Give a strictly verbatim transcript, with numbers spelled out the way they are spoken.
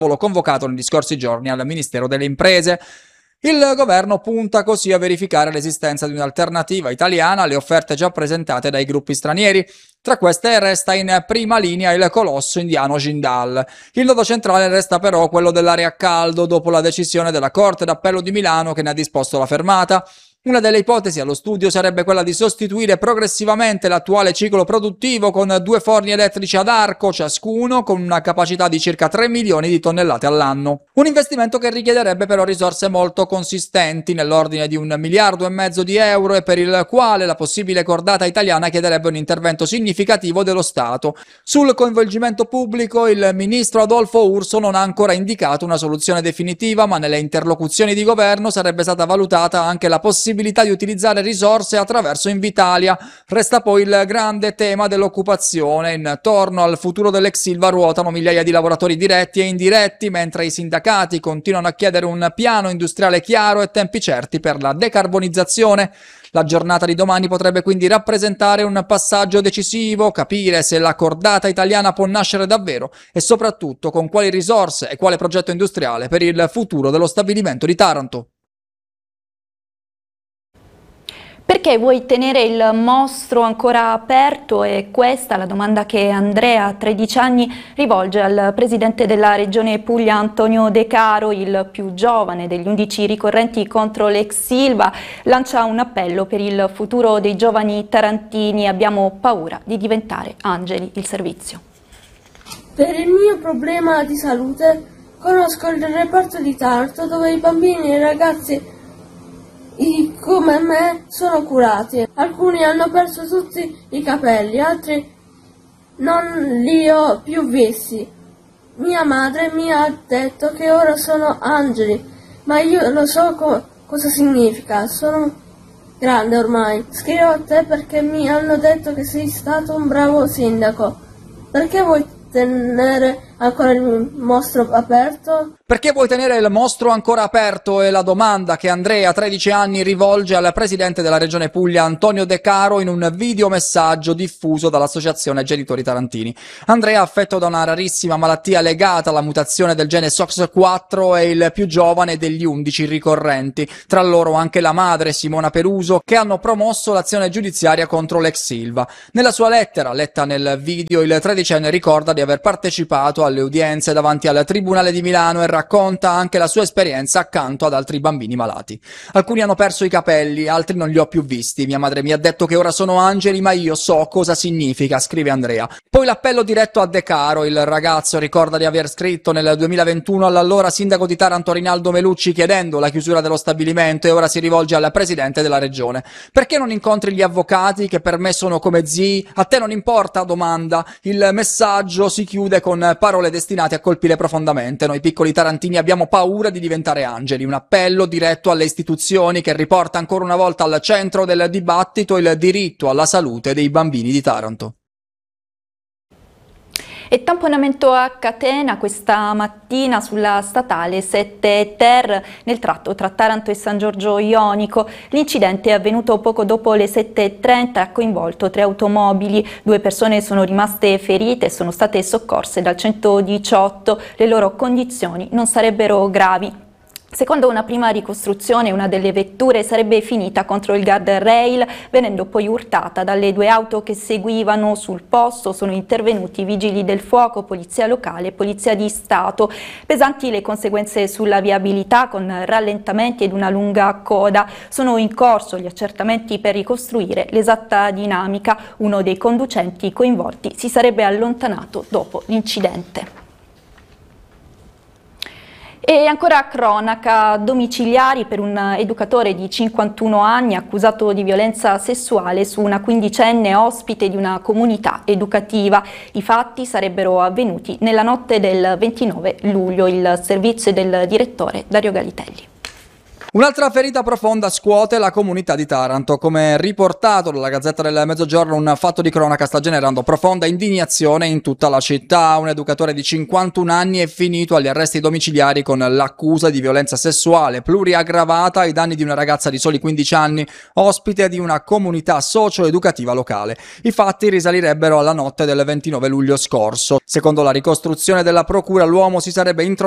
convocato negli scorsi giorni al Ministero delle Imprese. Il governo punta così a verificare l'esistenza di un'alternativa italiana alle offerte già presentate dai gruppi stranieri. Tra queste resta in prima linea il colosso indiano Jindal. Il nodo centrale resta però quello dell'area a caldo dopo la decisione della Corte d'Appello di Milano che ne ha disposto la fermata. Una delle ipotesi allo studio sarebbe quella di sostituire progressivamente l'attuale ciclo produttivo con due forni elettrici ad arco ciascuno con una capacità di circa tre milioni di tonnellate all'anno. Un investimento che richiederebbe però risorse molto consistenti, nell'ordine di un miliardo e mezzo di euro, e per il quale la possibile cordata italiana chiederebbe un intervento significativo dello Stato. Sul coinvolgimento pubblico il ministro Adolfo Urso non ha ancora indicato una soluzione definitiva, ma nelle interlocuzioni di governo sarebbe stata valutata anche la possibilità di utilizzare risorse attraverso Invitalia. Resta poi il grande tema dell'occupazione. Intorno al futuro dell'ex Ilva ruotano migliaia di lavoratori diretti e indiretti, mentre i sindacati continuano a chiedere un piano industriale chiaro e tempi certi per la decarbonizzazione. La giornata di domani potrebbe quindi rappresentare un passaggio decisivo, capire se la cordata italiana può nascere davvero e soprattutto con quali risorse e quale progetto industriale per il futuro dello stabilimento di Taranto. Perché vuoi tenere il mostro ancora aperto? È questa la domanda che Andrea, a tredici anni, rivolge al presidente della Regione Puglia Antonio De Caro, il più giovane degli undici ricorrenti contro l'ex Ilva. Lancia un appello per il futuro dei giovani tarantini: abbiamo paura di diventare angeli il servizio. Per il mio problema di salute conosco il reparto di Taranto dove i bambini e i ragazzi I, come me sono curati. Alcuni hanno perso tutti i capelli, altri non li ho più visti. Mia madre mi ha detto che ora sono angeli, ma io lo so co- cosa significa. Sono grande ormai. Scrivo a te perché mi hanno detto che sei stato un bravo sindaco. Perché vuoi tenere ancora il mostro aperto? Perché vuoi tenere il mostro ancora aperto è la domanda che Andrea, tredici anni, rivolge al presidente della Regione Puglia Antonio De Caro in un videomessaggio diffuso dall'associazione Genitori Tarantini. Andrea, affetto da una rarissima malattia legata alla mutazione del gene S O X quattro, è il più giovane degli undici ricorrenti, tra loro anche la madre Simona Peruso, che hanno promosso l'azione giudiziaria contro l'ex Ilva. Nella sua lettera, letta nel video, il tredicenne ricorda di aver partecipato alle udienze davanti al Tribunale di Milano e racconta anche la sua esperienza accanto ad altri bambini malati. Alcuni hanno perso i capelli, altri non li ho più visti. Mia madre mi ha detto che ora sono angeli, ma io so cosa significa, scrive Andrea. Poi l'appello diretto a De Caro. Il ragazzo ricorda di aver scritto nel duemilaventuno all'allora sindaco di Taranto Rinaldo Melucci chiedendo la chiusura dello stabilimento, e ora si rivolge al presidente della regione. Perché non incontri gli avvocati che per me sono come zii? A te non importa? Domanda. Il messaggio si chiude con parole destinate a colpire profondamente. Noi piccoli tarantini abbiamo paura di diventare angeli, un appello diretto alle istituzioni che riporta ancora una volta al centro del dibattito il diritto alla salute dei bambini di Taranto. E tamponamento a catena questa mattina sulla statale sette ter nel tratto tra Taranto e San Giorgio Ionico. L'incidente è avvenuto poco dopo le sette e trenta e ha coinvolto tre automobili. Due persone sono rimaste ferite e sono state soccorse dal centodiciotto. Le loro condizioni non sarebbero gravi. Secondo una prima ricostruzione, una delle vetture sarebbe finita contro il guardrail, venendo poi urtata dalle due auto che seguivano. Sul posto sono intervenuti vigili del fuoco, polizia locale e polizia di Stato. Pesanti le conseguenze sulla viabilità, con rallentamenti ed una lunga coda. Sono in corso gli accertamenti per ricostruire l'esatta dinamica. Uno dei conducenti coinvolti si sarebbe allontanato dopo l'incidente. E ancora cronaca, domiciliari per un educatore di cinquantuno anni accusato di violenza sessuale su una quindicenne ospite di una comunità educativa. I fatti sarebbero avvenuti nella notte del ventinove luglio. Il servizio del direttore Dario Galitelli. Un'altra ferita profonda scuote la comunità di Taranto. Come riportato dalla Gazzetta del Mezzogiorno, un fatto di cronaca sta generando profonda indignazione in tutta la città. Un educatore di cinquantuno anni è finito agli arresti domiciliari con l'accusa di violenza sessuale pluriaggravata ai danni di una ragazza di soli quindici anni, ospite di una comunità socio-educativa locale. I fatti risalirebbero alla notte del ventinove luglio scorso. Secondo la ricostruzione della procura, l'uomo si sarebbe introdotto